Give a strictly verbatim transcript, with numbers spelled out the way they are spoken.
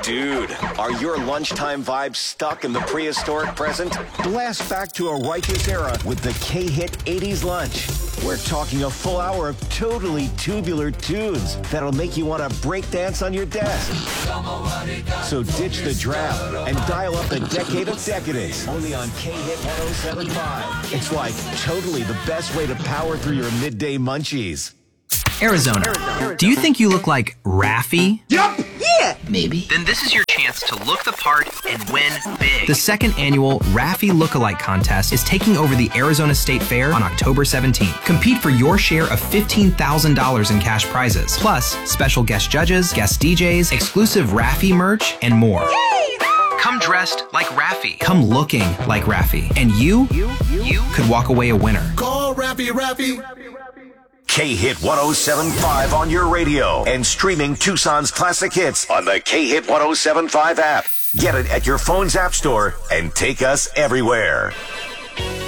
Dude, are your lunchtime vibes stuck in the prehistoric present? Blast back to a righteous era with the K-Hit eighties Lunch. We're talking a full hour of totally tubular tunes that'll make you want to break dance on your desk. So ditch the draft and dial up the decade of decadence. Only on K-Hit one oh seven point five. It's like totally the best way to power through your midday munchies. Arizona. Arizona. Do you think you look like Raffi? Yup! Yeah! Maybe. Then this is your chance to look the part and win big. The second annual Raffi Lookalike Contest is taking over the Arizona State Fair on October seventeenth. Compete for your share of fifteen thousand dollars in cash prizes, plus special guest judges, guest D Js, exclusive Raffi merch, and more. Yay! Come dressed like Raffi. Come looking like Raffi. And you, you, you, you could walk away a winner. Call Raffi, Raffi. K-Hit one oh seven point five on your radio and streaming Tucson's classic hits on the K-Hit one oh seven point five app. Get it at your phone's app store and take us everywhere.